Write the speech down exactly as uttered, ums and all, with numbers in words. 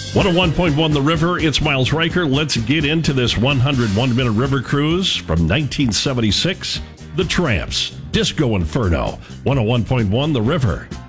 one oh one point one The River, it's Miles Riker. Let's get into this one hundred one minute river cruise from nineteen seventy-six. The Tramps, Disco Inferno, one oh one point one The River.